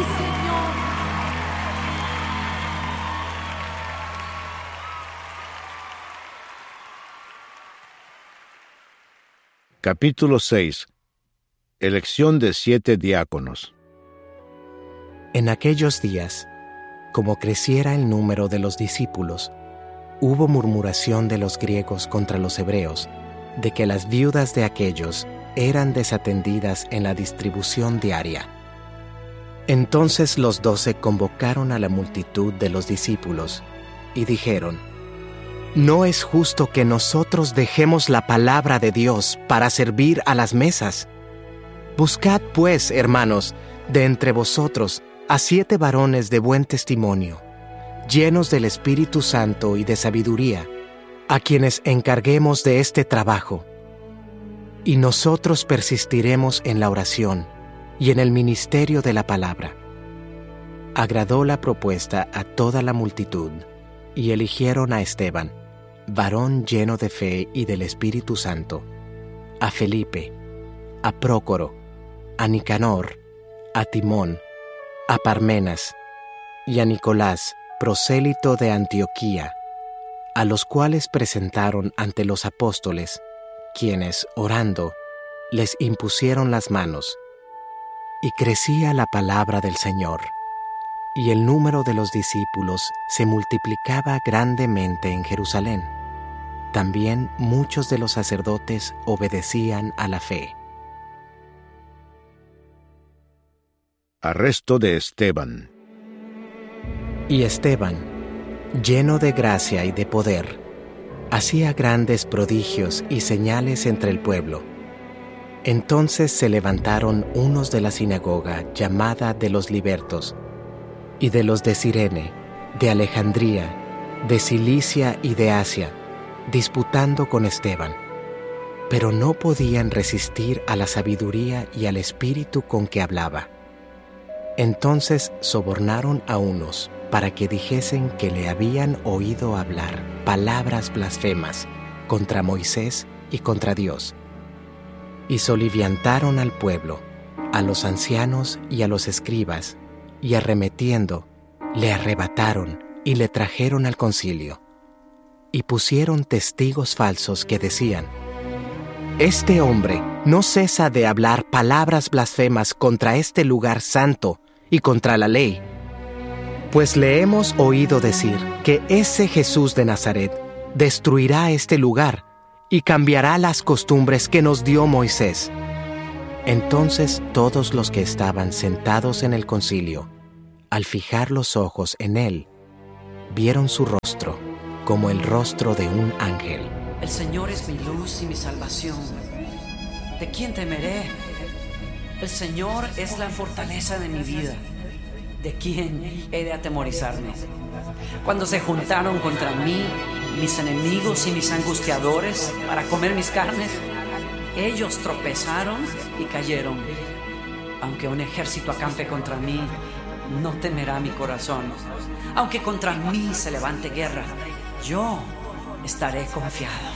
Señor. Capítulo 6. Elección de 7 diáconos. En aquellos días, como creciera el número de los discípulos, hubo murmuración de los griegos contra los hebreos, de que las viudas de aquellos eran desatendidas en la distribución diaria. Entonces los 12 convocaron a la multitud de los discípulos y dijeron: «No es justo que nosotros dejemos la palabra de Dios para servir a las mesas. Buscad pues, hermanos, de entre vosotros a 7 varones de buen testimonio, llenos del Espíritu Santo y de sabiduría, a quienes encarguemos de este trabajo. Y nosotros persistiremos en la oración y en el ministerio de la palabra». Agradó la propuesta a toda la multitud, y eligieron a Esteban, varón lleno de fe y del Espíritu Santo, a Felipe, a Prócoro, a Nicanor, a Timón, a Parmenas y a Nicolás, prosélito de Antioquía, a los cuales presentaron ante los apóstoles, quienes, orando, les impusieron las manos. Y crecía la palabra del Señor, y el número de los discípulos se multiplicaba grandemente en Jerusalén. También muchos de los sacerdotes obedecían a la fe. Arresto de Esteban. Y Esteban, lleno de gracia y de poder, hacía grandes prodigios y señales entre el pueblo. Entonces se levantaron unos de la sinagoga llamada de los Libertos, y de los de Cirene, de Alejandría, de Cilicia y de Asia, disputando con Esteban. Pero no podían resistir a la sabiduría y al espíritu con que hablaba. Entonces sobornaron a unos para que dijesen que le habían oído hablar palabras blasfemas contra Moisés y contra Dios. Y soliviantaron al pueblo, a los ancianos y a los escribas, y arremetiendo, le arrebataron y le trajeron al concilio. Y pusieron testigos falsos que decían: «Este hombre no cesa de hablar palabras blasfemas contra este lugar santo y contra la ley. Pues le hemos oído decir que ese Jesús de Nazaret destruirá este lugar y cambiará las costumbres que nos dio Moisés». Entonces todos los que estaban sentados en el concilio, al fijar los ojos en él, vieron su rostro como el rostro de un ángel. El Señor es mi luz y mi salvación. ¿De quién temeré? El Señor es la fortaleza de mi vida. ¿De quién he de atemorizarme? Cuando se juntaron contra mí mis enemigos y mis angustiadores para comer mis carnes, ellos tropezaron y cayeron. Aunque un ejército acampe contra mí, no temerá mi corazón. Aunque contra mí se levante guerra, yo estaré confiado.